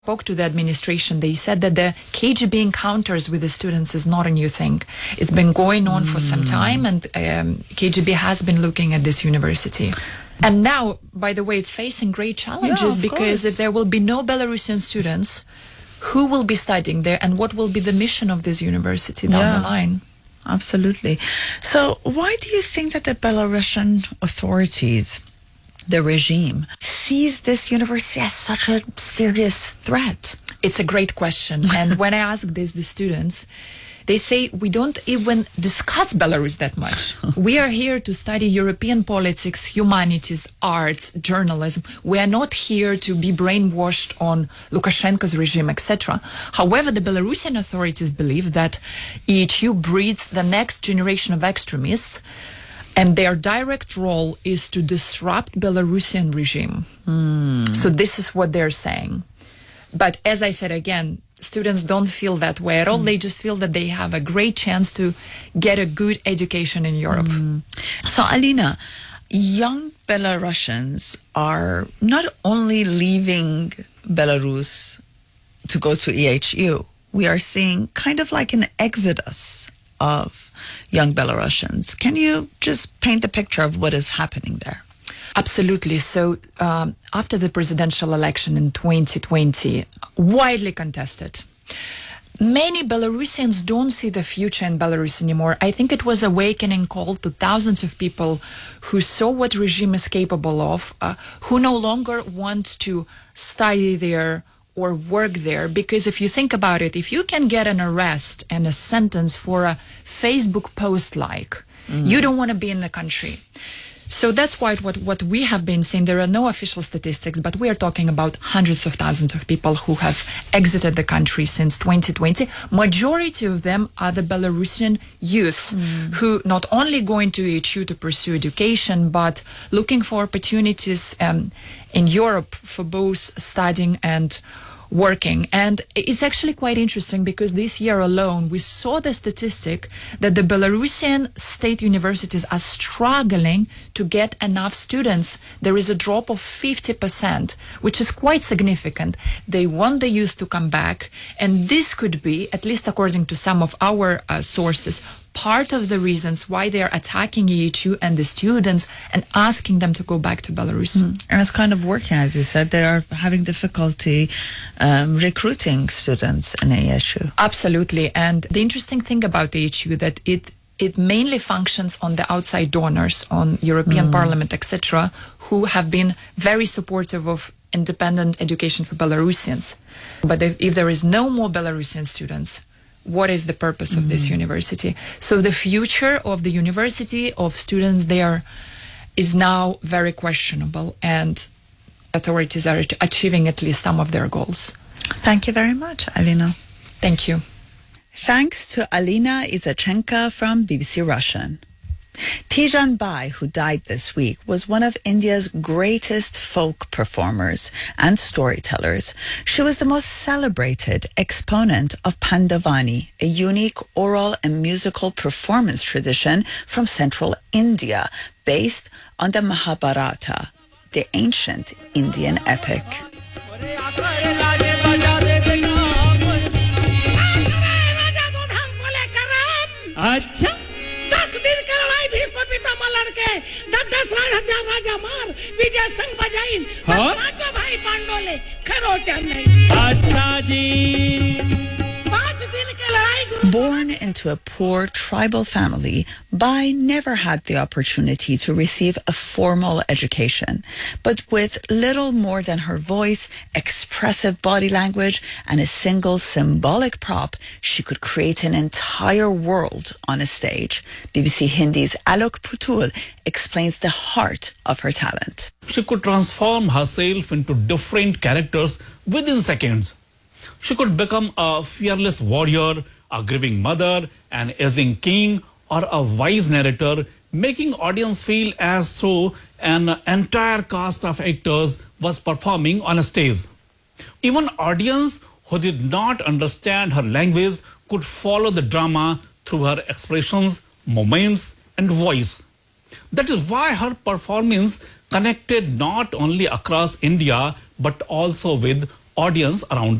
Spoke to the administration, they said that the KGB encounters with the students is not a new thing. It's been going on for some time, and KGB has been looking at this university. And now, by the way, it's facing great challenges because if there will be no Belarusian students, who will be studying there and what will be the mission of this university down the line? Absolutely. So why do you think that the Belarusian authorities, the regime, sees this university as such a serious threat? It's a great question. And when I ask this the students, they say we don't even discuss Belarus that much. We are here to study European politics, humanities, arts, journalism. We are not here to be brainwashed on Lukashenko's regime, etc. However, the Belarusian authorities believe that EHU breeds the next generation of extremists, and their direct role is to disrupt Belarusian regime. So this is what they're saying. But as I said again, students don't feel that way at all. They just feel that they have a great chance to get a good education in Europe. So, Alina, young Belarusians are not only leaving Belarus to go to EHU. We are seeing kind of like an exodus of young Belarusians. Can you just paint the picture of what is happening there? Absolutely. So after the presidential election in 2020, widely contested, many Belarusians don't see the future in Belarus anymore. I think it was an awakening call to thousands of people who saw what regime is capable of, who no longer want to study there or work there. Because if you think about it, if you can get an arrest and a sentence for a Facebook post you don't want to be in the country. So that's why what we have been seeing, there are no official statistics, but we are talking about hundreds of thousands of people who have exited the country since 2020. Majority of them are the Belarusian youth who not only going to EHU to pursue education, but looking for opportunities in Europe for both studying and working. And it's actually quite interesting because this year alone, we saw the statistic that the Belarusian state universities are struggling to get enough students. There is a drop of 50%, which is quite significant. They want the youth to come back. And this could be, at least according to some of our sources, part of the reasons why they are attacking EHU and the students and asking them to go back to Belarus. And it's kind of working, as you said. They are having difficulty recruiting students in EHU. Absolutely. And the interesting thing about EHU that it mainly functions on the outside donors, on European Parliament, etc., who have been very supportive of independent education for Belarusians. But if there is no more Belarusian students, what is the purpose of this university? So the future of the university, of students there, is now very questionable, and authorities are achieving at least some of their goals. Thank you very much, Alina. Thank you. Thanks to Alina Izachenko from BBC Russian. Tijan Bai, who died this week, was one of India's greatest folk performers and storytellers. She was the most celebrated exponent of Pandavani, a unique oral and musical performance tradition from central India, based on the Mahabharata, the ancient Indian epic. Born into a poor tribal family, Bai never had the opportunity to receive a formal education. But with little more than her voice, expressive body language, and a single symbolic prop, she could create an entire world on a stage. BBC Hindi's Alok Putul explains the heart of her talent. She could transform herself into different characters within seconds. She could become a fearless warrior, a grieving mother, an aging king, or a wise narrator, making audience feel as though an entire cast of actors was performing on a stage. Even audience who did not understand her language could follow the drama through her expressions, moments, and voice. That is why her performance connected not only across India, but also with audience around